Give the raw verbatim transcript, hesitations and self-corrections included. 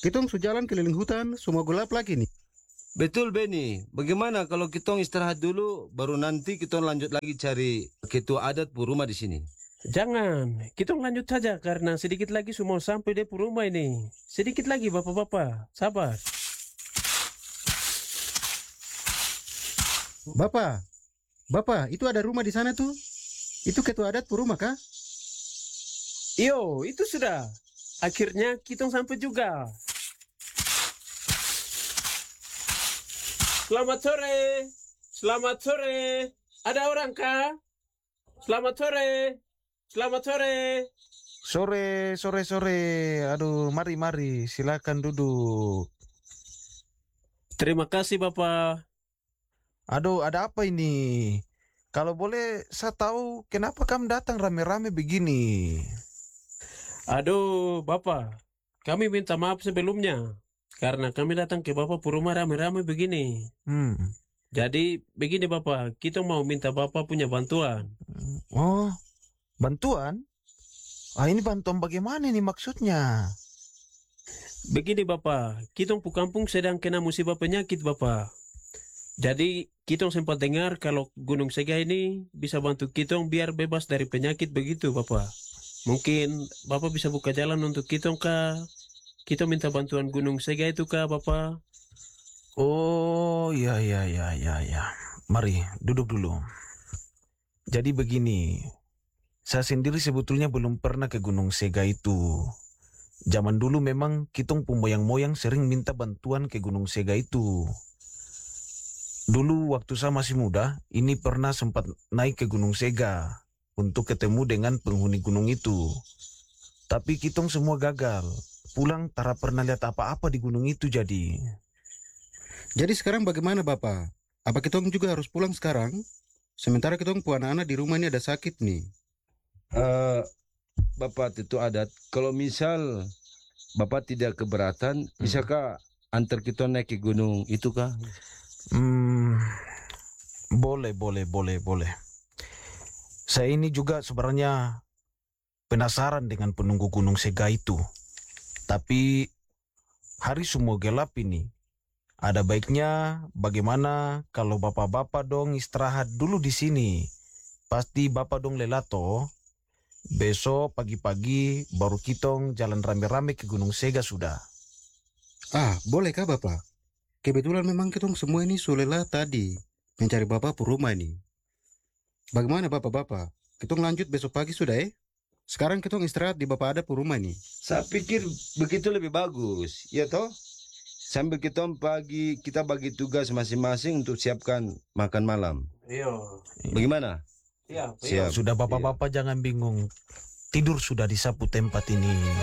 Kitong sujalan keliling hutan, semua gelap lagi nih. Betul Benny, bagaimana kalau kita istirahat dulu, baru nanti kita lanjut lagi cari ketua adat pu rumah di sini. Jangan, kita lanjut saja karena sedikit lagi semua sampai di rumah ini. Sedikit lagi bapak-bapak, sabar. Bapak, Bapak, itu ada rumah di sana tuh. Itu ketua adat pu rumah kah? Iyo, itu sudah. Akhirnya kita sampai juga. Selamat sore, selamat sore. Ada orang kah? Selamat sore, selamat sore. Sore, sore, sore. Aduh, mari, mari. Silakan duduk. Terima kasih Bapak. Aduh, ada apa ini? Kalau boleh, saya tahu kenapa kamu datang rame-rame begini. Aduh, Bapak. Kami minta maaf sebelumnya. Karena kami datang ke Bapak ke rumah rame-rame begini. Hmm. Jadi, begini Bapak. Kita mau minta Bapak punya bantuan. Oh, bantuan? Ah, ini bantuan bagaimana nih maksudnya? Begini Bapak. Kita pu kampung sedang kena musibah penyakit Bapak. Jadi, kita sempat dengar kalau Gunung Sega ini bisa bantu kita biar bebas dari penyakit begitu Bapak. Mungkin Bapak bisa buka jalan untuk kita kah? Kita minta bantuan Gunung Sega itu kah Bapak? Oh, ya, ya, ya, ya, ya. Mari, duduk dulu. Jadi begini, saya sendiri sebetulnya belum pernah ke Gunung Sega itu. Zaman dulu memang kitong pemoyang-moyang sering minta bantuan ke Gunung Sega itu. Dulu waktu saya masih muda, ini pernah sempat naik ke Gunung Sega untuk ketemu dengan penghuni gunung itu. Tapi kitong semua gagal. Pulang tak pernah lihat apa-apa di gunung itu jadi. Jadi sekarang bagaimana Bapak? Apa kitong juga harus pulang sekarang? Sementara kitong pu anak-anak di rumah ini ada sakit nih. Eh, Bapak itu adat, kalau misal Bapak tidak keberatan, Hmm. bisakah antar kita naik ke gunung itu kah? Hmm, boleh, boleh, boleh, boleh. Saya ini juga sebenarnya penasaran dengan penunggu Gunung Sega itu. Tapi hari semua gelap ini. Ada baiknya bagaimana kalau bapak-bapak dong istirahat dulu di sini. Pasti bapak dong lelato. Besok pagi-pagi baru kitong jalan rame-rame ke Gunung Sega sudah. Ah, bolehkah Bapak? Kebetulan memang kitong semua ini sulela tadi mencari Bapak pu rumah ini. Bagaimana Bapak-Bapak? Kitong lanjut besok pagi sudah eh? Sekarang kitong istirahat di Bapak ada pu rumah ini. Saya pikir begitu lebih bagus, ya toh? Sambil kita pagi, kita bagi tugas masing-masing untuk siapkan makan malam. Iyo. Bagaimana? Iya, Siap. Sudah bapak-bapak jangan bingung. Tidur sudah di sapu tempat ini.